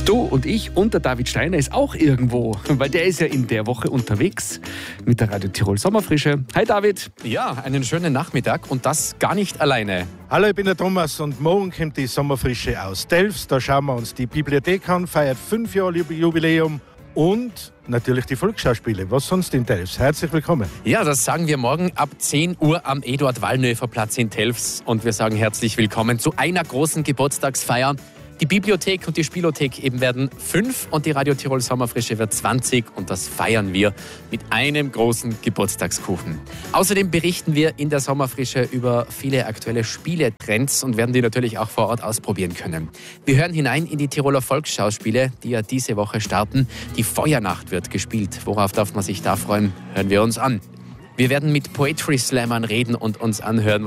Du und ich und der David Steiner ist auch irgendwo, weil der ist ja in der Woche unterwegs mit der Radio Tirol Sommerfrische. Hi David. Ja, einen schönen Nachmittag und das gar nicht alleine. Hallo, ich bin der Thomas und morgen kommt die Sommerfrische aus Delfs. Da schauen wir uns die Bibliothek an, feiert 5 Jahre Jubiläum und natürlich die Volksschauspiele. Was sonst in Delfs? Herzlich willkommen. Ja, das sagen wir morgen ab 10 Uhr am Eduard-Wallnöfer-Platz in Delfs und wir sagen herzlich willkommen zu einer großen Geburtstagsfeier. Die Bibliothek und die Spielothek eben werden 5 und die Radio Tirol Sommerfrische wird 20 und das feiern wir mit einem großen Geburtstagskuchen. Außerdem berichten wir in der Sommerfrische über viele aktuelle Spieletrends und werden die natürlich auch vor Ort ausprobieren können. Wir hören hinein in die Tiroler Volksschauspiele, die ja diese Woche starten. Die Feuernacht wird gespielt. Worauf darf man sich da freuen? Hören wir uns an. Wir werden mit Poetry Slammern reden und uns anhören,